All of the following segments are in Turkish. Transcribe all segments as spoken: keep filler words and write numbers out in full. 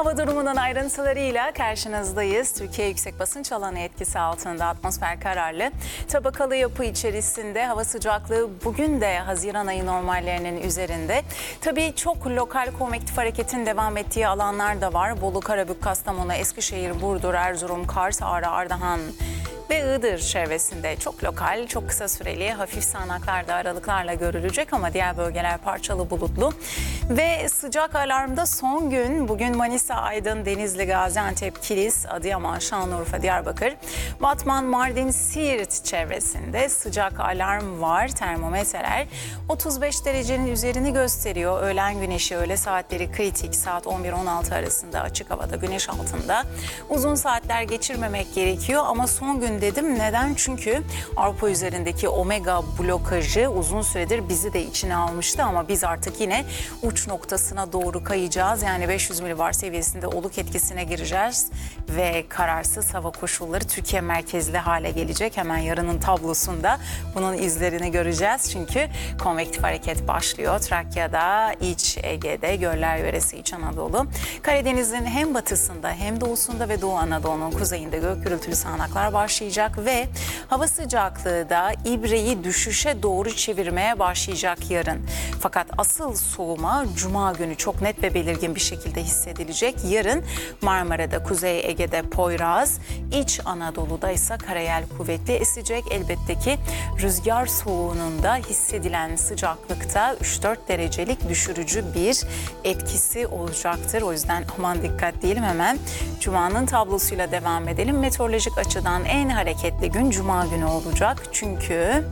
Hava durumunun ayrıntılarıyla karşınızdayız. Türkiye yüksek basınç alanı etkisi altında, atmosfer kararlı. Tabakalı yapı içerisinde hava sıcaklığı bugün de Haziran ayı normallerinin üzerinde. Tabii çok lokal konvektif hareketin devam ettiği alanlar da var. Bolu, Karabük, Kastamonu, Eskişehir, Burdur, Erzurum, Kars, Ağrı, Ardahan ve Iğdır çevresinde çok lokal, çok kısa süreli hafif sağanaklar da aralıklarla görülecek ama diğer bölgeler parçalı bulutlu. Ve sıcak alarmda son gün bugün Manisa, Aydın, Denizli, Gaziantep, Kilis, Adıyaman, Şanlıurfa, Diyarbakır, Batman, Mardin, Siirt çevresinde sıcak alarm var. Termometreler otuz beş derecenin üzerini gösteriyor. Öğlen güneşi, öğle saatleri kritik, saat on bir on altı arasında açık havada güneş altında. Uzun saatler geçirmemek gerekiyor ama son gün dedim. Neden? Çünkü Avrupa üzerindeki omega blokajı uzun süredir bizi de içine almıştı ama biz artık yine uç noktasına doğru kayacağız. Yani beş yüz milibar seviyesinde oluk etkisine gireceğiz ve kararsız hava koşulları Türkiye merkezli hale gelecek. Hemen yarının tablosunda bunun izlerini göreceğiz. Çünkü konvektif hareket başlıyor. Trakya'da, İç Ege'de, Göller Yöresi, İç Anadolu, Karadeniz'in hem batısında hem doğusunda ve Doğu Anadolu'nun kuzeyinde gök gürültülü sağanaklar başlayacak ve hava sıcaklığı da ibreyi düşüşe doğru çevirmeye başlayacak yarın. Fakat asıl soğuma Cuma günü çok net ve belirgin bir şekilde hissedilecek. Yarın Marmara'da, Kuzey Ege'de Poyraz, İç Anadolu'da ise karayel kuvvetli esecek. Elbette ki rüzgar soğuğunun da hissedilen sıcaklıkta üç dört derecelik düşürücü bir etkisi olacaktır. O yüzden aman dikkat diyelim, hemen Cuma'nın tablosuyla devam edelim. Meteorolojik açıdan en hareketli gün Cuma günü olacak. Çünkü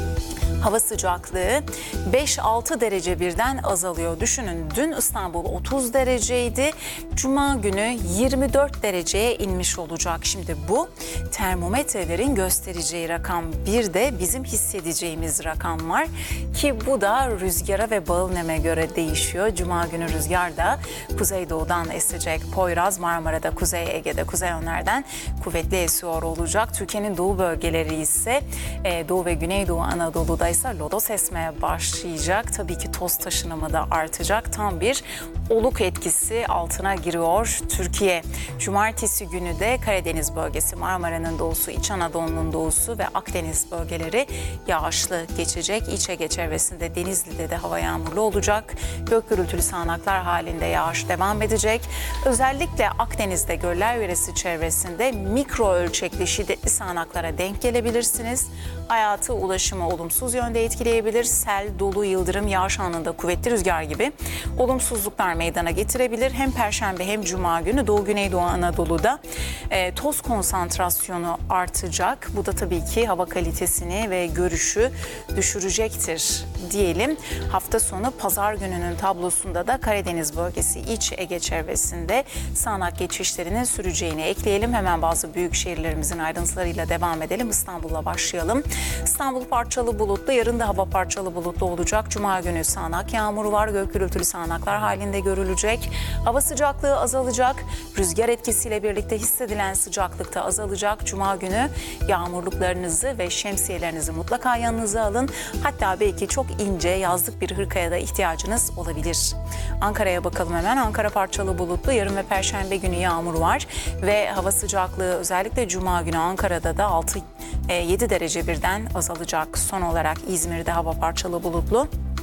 hava sıcaklığı beş altı derece birden azalıyor. Düşünün, dün İstanbul otuz dereceydi. Cuma günü yirmi dört dereceye inmiş olacak. Şimdi bu termometrelerin göstereceği rakam, bir de bizim hissedeceğimiz rakam var ki bu da rüzgara ve bağıl neme göre değişiyor. Cuma günü rüzgar da kuzeydoğudan esecek. Poyraz, Marmara'da, Kuzey Ege'de, kuzey yönlerden kuvvetli esiyor olacak. Türkiye'nin doğu bölgeleri ise Doğu ve Güneydoğu Anadolu'da ise lodos esmeye başlayacak. Tabii ki toz taşınımı da artacak. Tam bir oluk etkisi altına giriyor Türkiye. Cumartesi günü de Karadeniz bölgesi, Marmara'nın doğusu, İç Anadolu'nun doğusu ve Akdeniz bölgeleri yağışlı geçecek. İç Ege çevresinde, Denizli'de de hava yağmurlu olacak. Gök gürültülü sağanaklar halinde yağış devam edecek. Özellikle Akdeniz'de, Göller Yöresi çevresinde mikro ölçekli şiddetli sağanaklara denk gelebilirsiniz. Hayatı, ulaşımı olumsuz yönde etkileyebilir. Sel, dolu, yıldırım, yağış anında kuvvetli rüzgar gibi olumsuzluklar meydana getirebilir. Hem Perşembe hem Cuma günü Doğu Güneydoğu Anadolu'da e, toz konsantrasyonu artacak. Bu da tabii ki hava kalitesini ve görüşü düşürecektir diyelim. Hafta sonu Pazar gününün tablosunda da Karadeniz bölgesi, İç Ege çevresinde sağanak geçişlerinin süreceğini ekleyelim. Hemen bazı büyük şehirlerimizin ayrıntılarıyla devam edelim. İstanbul'la başlayalım. İstanbul parçalı bulutlu, yarın da hava parçalı bulutlu olacak. Cuma günü sağanak yağmur var, gök gürültülü sağanaklar halinde görülecek. Hava sıcaklığı azalacak, rüzgar etkisiyle birlikte hissedilen sıcaklık da azalacak. Cuma günü yağmurluklarınızı ve şemsiyelerinizi mutlaka yanınıza alın. Hatta belki çok ince yazlık bir hırkaya da ihtiyacınız olabilir. Ankara'ya bakalım hemen. Ankara parçalı bulutlu, yarın ve Perşembe günü yağmur var ve hava sıcaklığı özellikle Cuma günü Ankara'da da altı yedi derece birden azalacak. Son olarak İzmir'de hava parçalı bulutlu.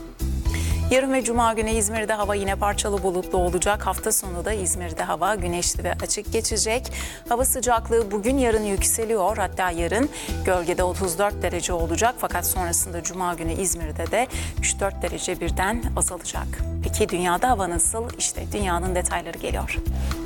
Yarın ve Cuma günü İzmir'de hava yine parçalı bulutlu olacak. Hafta sonu da İzmir'de hava güneşli ve açık geçecek. Hava sıcaklığı bugün yarın yükseliyor. Hatta yarın gölgede otuz dört derece olacak. Fakat sonrasında Cuma günü İzmir'de de üç dört derece birden azalacak. Peki dünyada hava nasıl? İşte dünyanın detayları geliyor.